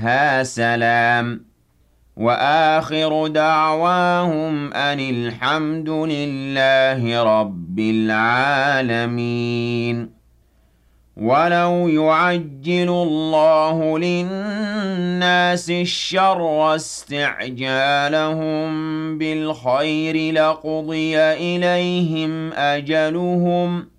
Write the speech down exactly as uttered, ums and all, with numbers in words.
عليها سلام وآخر دعواهم أن الحمد لله رب العالمين. ولو يعجل الله للناس الشر استعجالهم بالخير لقضي إليهم أجلهم